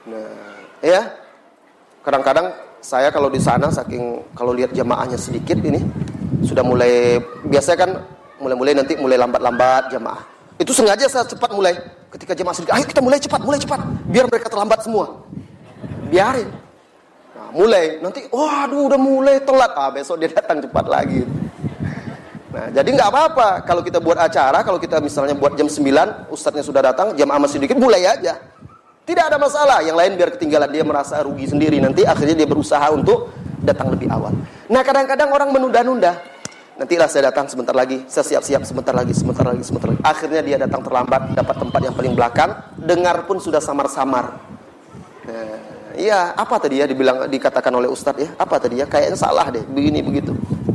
Nah, ya. Kadang-kadang saya kalau di sana kalau lihat jamaahnya sedikit ini sudah mulai, biasanya kan mulai nanti mulai lambat-lambat jamaah. Itu sengaja saya cepat mulai. Ketika jamaah sedikit, ayo kita mulai cepat. Biar mereka terlambat semua. Biarin. Nah, mulai. Nanti, waduh udah mulai telat. Besok dia datang cepat lagi. Nah, jadi nggak apa-apa. Kalau kita buat acara, kalau kita misalnya buat jam 9, ustadznya sudah datang, jamaah masih sedikit, mulai aja. Tidak ada masalah. Yang lain biar ketinggalan, dia merasa rugi sendiri. Nanti akhirnya dia berusaha untuk datang lebih awal. Nah, kadang-kadang orang menunda-nunda. Nantilah saya datang sebentar lagi, saya siap-siap sebentar lagi. Akhirnya dia datang terlambat, dapat tempat yang paling belakang, dengar pun sudah samar-samar. Nah, iya, apa tadi ya dikatakan oleh ustadz ya? Apa tadi ya? Kayaknya salah deh, begini begitu.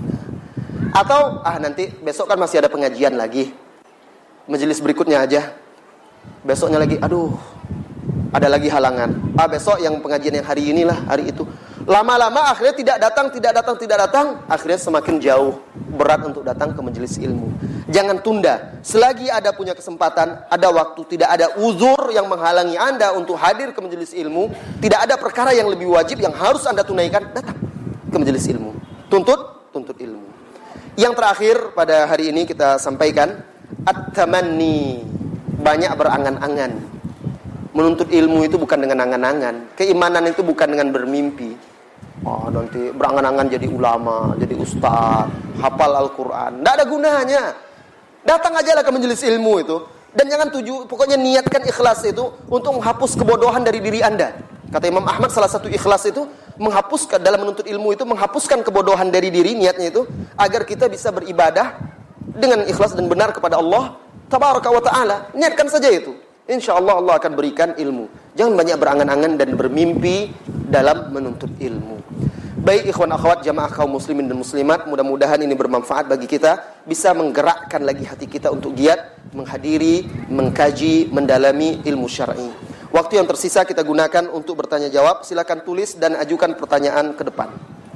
Atau nanti besok kan masih ada pengajian lagi. Majelis berikutnya aja. Besoknya lagi, ada lagi halangan. Besok yang pengajian yang hari inilah, hari itu. Lama-lama akhirnya tidak datang. Akhirnya semakin jauh berat untuk datang ke majelis ilmu. Jangan tunda. Selagi ada punya kesempatan, ada waktu, tidak ada uzur yang menghalangi Anda untuk hadir ke majelis ilmu, tidak ada perkara yang lebih wajib yang harus Anda tunaikan, datang ke majelis ilmu. Tuntut ilmu. Yang terakhir pada hari ini kita sampaikan, at-tamanni, banyak berangan-angan. Menuntut ilmu itu bukan dengan angan-angan. Keimanan itu bukan dengan bermimpi. Nanti berangan-angan jadi ulama, jadi ustaz, hafal Al-Quran. Tidak ada gunanya. Datang aja lah ke majelis ilmu itu. Dan jangan pokoknya niatkan ikhlas itu untuk menghapus kebodohan dari diri Anda. Kata Imam Ahmad, salah satu ikhlas itu menghapuskan, dalam menuntut ilmu itu menghapuskan kebodohan dari diri, niatnya itu agar kita bisa beribadah dengan ikhlas dan benar kepada Allah Tabaraka wa ta'ala. Niatkan saja itu. InsyaAllah Allah akan berikan ilmu. Jangan banyak berangan-angan dan bermimpi dalam menuntut ilmu. Baik ikhwan akhwat jamaah kaum muslimin dan muslimat, mudah-mudahan ini bermanfaat bagi kita, bisa menggerakkan lagi hati kita untuk giat menghadiri, mengkaji, mendalami ilmu syar'i. Waktu yang tersisa kita gunakan untuk bertanya jawab. Silakan tulis dan ajukan pertanyaan ke depan.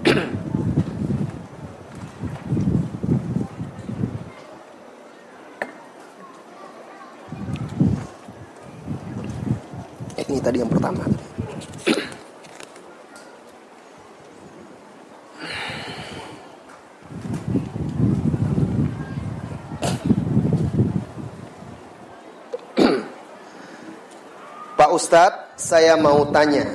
Ini tadi yang pertama. Pak Ustadz, saya mau tanya,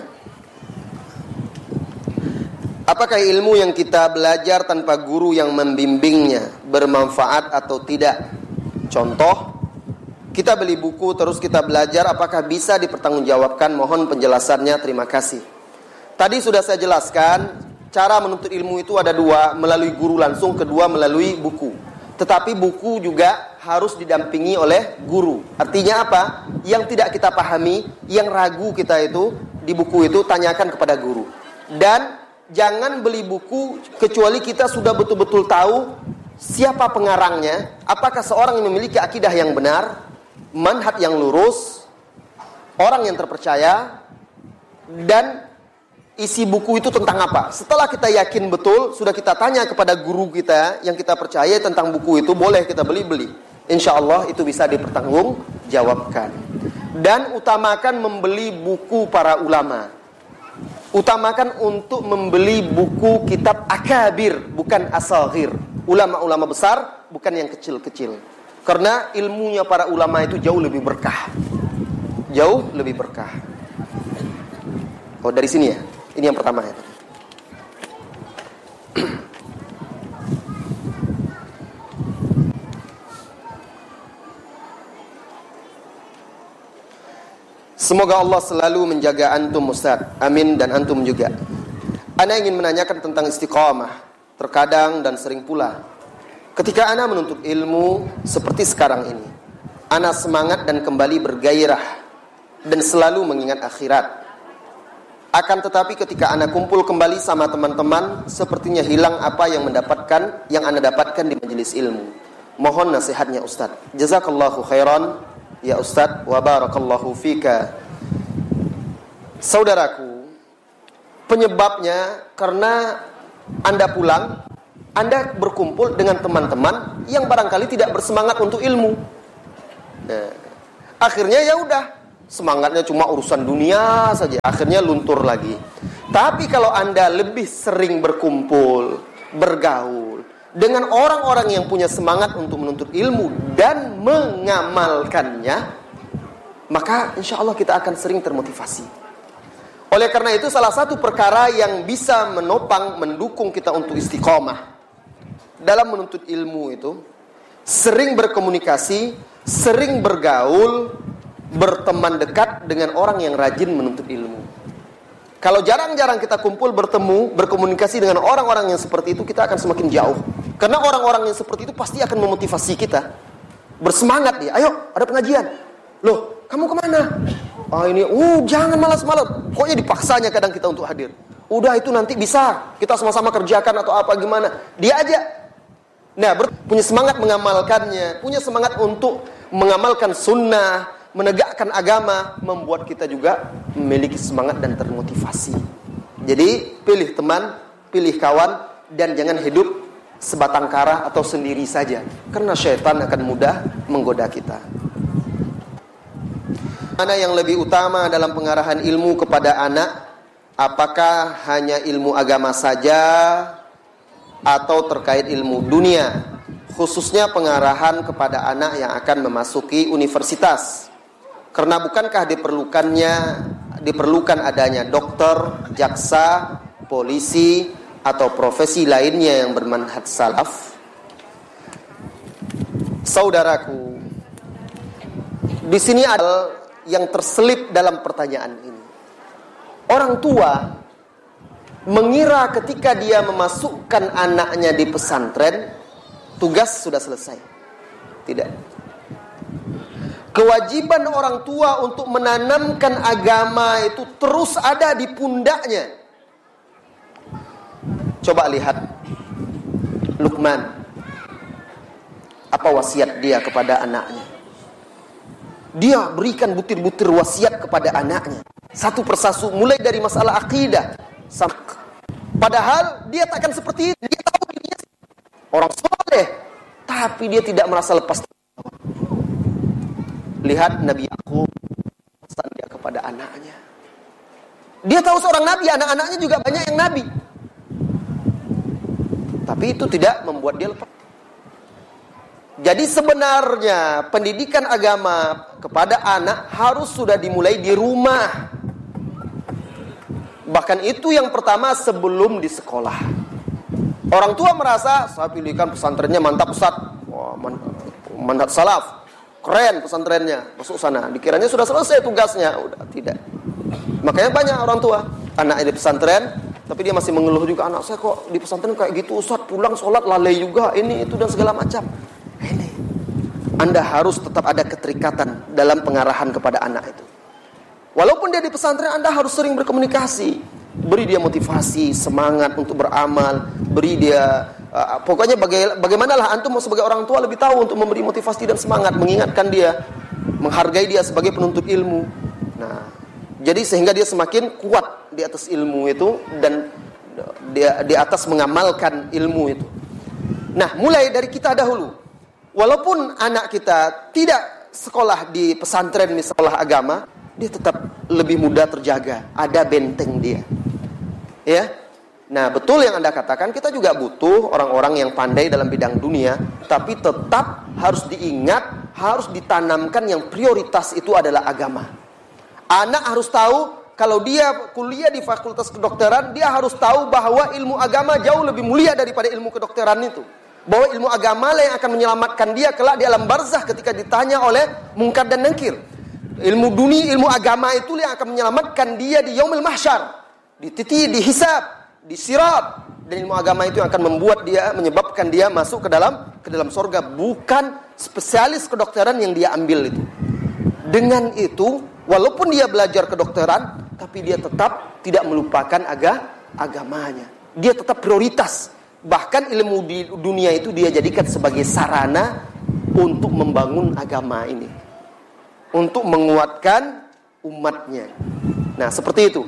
apakah ilmu yang kita belajar tanpa guru yang membimbingnya bermanfaat atau tidak? Contoh, kita beli buku terus kita belajar, apakah bisa dipertanggungjawabkan? Mohon penjelasannya, terima kasih. Tadi sudah saya jelaskan, cara menuntut ilmu itu ada dua, melalui guru langsung, kedua melalui buku. Tetapi buku juga harus didampingi oleh guru. Artinya apa? Yang tidak kita pahami, yang ragu kita itu, di buku itu tanyakan kepada guru. Dan jangan beli buku kecuali kita sudah betul-betul tahu siapa pengarangnya, apakah seorang yang memiliki akidah yang benar, manhaj yang lurus, orang yang terpercaya, dan isi buku itu tentang apa. Setelah kita yakin betul, sudah kita tanya kepada guru kita yang kita percaya tentang buku itu, boleh kita beli. InsyaAllah itu bisa dipertanggungjawabkan. Dan utamakan membeli buku para ulama. Utamakan untuk membeli buku kitab akabir, bukan asaghir. Ulama-ulama besar, bukan yang kecil-kecil. Karena ilmunya para ulama itu jauh lebih berkah. Jauh lebih berkah. Dari sini ya. Ini yang pertama ya. Semoga Allah selalu menjaga antum Ustaz. Amin, dan antum juga. Ana ingin menanyakan tentang istiqamah. Terkadang dan sering pula, ketika ana menuntut ilmu seperti sekarang ini, ana semangat dan kembali bergairah dan selalu mengingat akhirat. Akan tetapi ketika ana kumpul kembali sama teman-teman, sepertinya hilang apa yang ana dapatkan di majelis ilmu. Mohon nasihatnya Ustaz. Jazakallahu khairan ya Ustaz wa barakallahu fika. Saudaraku, penyebabnya karena Anda pulang, Anda berkumpul dengan teman-teman yang barangkali tidak bersemangat untuk ilmu. Akhirnya ya udah, semangatnya cuma urusan dunia saja, akhirnya luntur lagi. Tapi kalau Anda lebih sering berkumpul, bergaul dengan orang-orang yang punya semangat untuk menuntut ilmu dan mengamalkannya, maka insya Allah kita akan sering termotivasi. Oleh karena itu, salah satu perkara yang bisa menopang, mendukung kita untuk istiqomah dalam menuntut ilmu itu, sering berkomunikasi, sering bergaul, berteman dekat dengan orang yang rajin menuntut ilmu. Kalau jarang-jarang kita kumpul, bertemu, berkomunikasi dengan orang-orang yang seperti itu, kita akan semakin jauh. Karena orang-orang yang seperti itu pasti akan memotivasi kita. Bersemangat dia, ayo ada pengajian. Loh, kamu kemana? Ini, jangan malas-malas. Pokoknya dipaksanya kadang kita untuk hadir. Udah itu nanti bisa, kita sama-sama kerjakan atau apa gimana. Dia aja. Nah, punya semangat mengamalkannya, punya semangat untuk mengamalkan sunnah, menegakkan agama, membuat kita juga memiliki semangat dan termotivasi. Jadi pilih teman, pilih kawan, dan jangan hidup sebatang kara atau sendiri saja, karena syaitan akan mudah menggoda kita. Mana yang lebih utama dalam pengarahan ilmu kepada anak? Apakah hanya ilmu agama saja atau terkait ilmu dunia, khususnya pengarahan kepada anak yang akan memasuki universitas? Karena bukankah diperlukan adanya dokter, jaksa, polisi, atau profesi lainnya yang bermanhaj salaf? Saudaraku, di sini ada yang terselip dalam pertanyaan ini. Orang tua mengira ketika dia memasukkan anaknya di pesantren, tugas sudah selesai. Tidak. Kewajiban orang tua untuk menanamkan agama itu terus ada di pundaknya. Coba lihat Luqman. Apa wasiat dia kepada anaknya? Dia berikan butir-butir wasiat kepada anaknya, satu persatu, mulai dari masalah akidah. Padahal dia takkan seperti itu. Dia tahu dirinya orang soleh, tapi dia tidak merasa lepas. Lihat Nabi Yakub, pesan dia kepada anaknya. Dia tahu seorang nabi, anak-anaknya juga banyak yang nabi. Tapi itu tidak membuat dia lepas. Jadi sebenarnya pendidikan agama kepada anak harus sudah dimulai di rumah. Bahkan itu yang pertama sebelum di sekolah. Orang tua merasa, saya pilihkan pesantrennya mantap Ustaz. Wah, mantap salaf. Keren pesantrennya, masuk sana. Dikiranya sudah selesai tugasnya, udah tidak. Makanya banyak orang tua, anaknya di pesantren, tapi dia masih mengeluh juga, anak saya kok di pesantren kayak gitu Ustaz, pulang sholat lalai juga, ini itu dan segala macam. Ini, Anda harus tetap ada keterikatan dalam pengarahan kepada anak itu. Walaupun dia di pesantren, Anda harus sering berkomunikasi, beri dia motivasi, semangat untuk beramal, beri dia pokoknya bagaimanalah antum sebagai orang tua lebih tahu untuk memberi motivasi dan semangat, mengingatkan dia, menghargai dia sebagai penuntut ilmu. Nah, jadi sehingga dia semakin kuat di atas ilmu itu dan dia di atas mengamalkan ilmu itu. Nah, mulai dari kita dahulu. Walaupun anak kita tidak sekolah di pesantren, di sekolah agama, dia tetap lebih mudah terjaga, ada benteng dia. Ya. Nah, betul yang Anda katakan, kita juga butuh orang-orang yang pandai dalam bidang dunia, tapi tetap harus diingat, harus ditanamkan yang prioritas itu adalah agama. Anak harus tahu, kalau dia kuliah di fakultas kedokteran, dia harus tahu bahwa ilmu agama jauh lebih mulia daripada ilmu kedokteran itu. Bahwa ilmu agama lah yang akan menyelamatkan dia kelak di alam barzah ketika ditanya oleh mungkar dan nakir. Ilmu dunia, ilmu agama itu yang akan menyelamatkan dia di yaumil mahsyar, di titik, di hisab, di sirat. Dan ilmu agama itu yang akan membuat dia, menyebabkan dia masuk ke dalam surga, bukan spesialis kedokteran yang dia ambil itu. Dengan itu, walaupun dia belajar kedokteran, tapi dia tetap tidak melupakan agamanya. Dia tetap prioritas. Bahkan ilmu di dunia itu dia jadikan sebagai sarana untuk membangun agama ini, untuk menguatkan umatnya. Nah, seperti itu.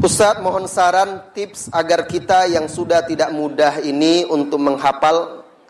Ustadz mohon saran tips agar kita yang sudah tidak mudah ini untuk menghafal